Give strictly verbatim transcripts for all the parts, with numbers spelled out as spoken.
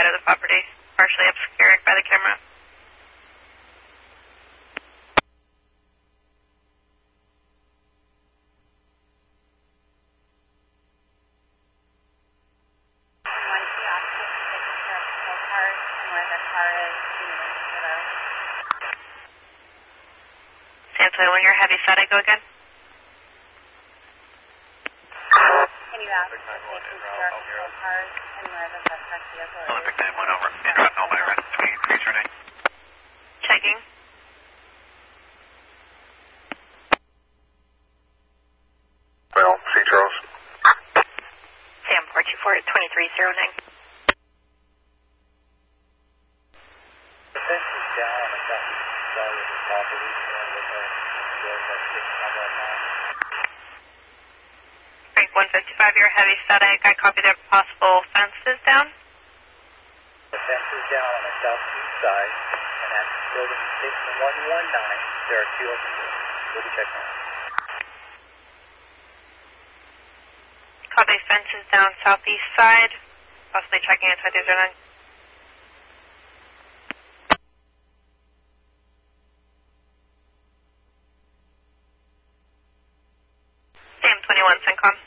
side of the property, partially obscured by the camera. Santa, when you're heavy set, I go again. Can you ask if they can start patrol cars and where the suspect vehicle is? Olympic nine one over. Interrupt nobody, right? Can you increase your name? Checking. Well, C. Charles. Sam, four two four, twenty-three oh nine. The fence is down on the southeast side of the property, and with a road that's sticking out right now. Frank one fifty-five, you're heavy static. I copy that possible fence is down. The fence is down on the southeast side, and that's building six one one nine. There are two open doors. We'll be checking out. Copy fence is down southeast side. Possibly checking inside the zone. Sam twenty-one, CENTCOM.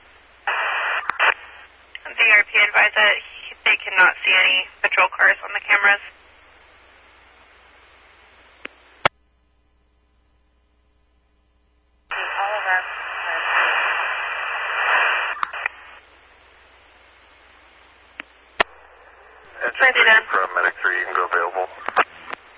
V R P advised that they cannot see any patrol cars on the cameras. All of our Engine three, paramedic three, you can go available.